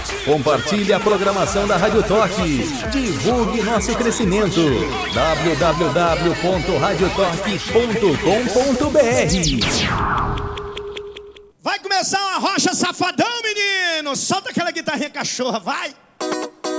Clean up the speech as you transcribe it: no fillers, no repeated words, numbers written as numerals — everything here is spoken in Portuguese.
Compartilhe a programação da Rádio Torque. Divulgue nosso crescimento. www.radiotorque.com.br. Vai começar uma rocha safadão, menino. Solta aquela guitarrinha cachorra, vai.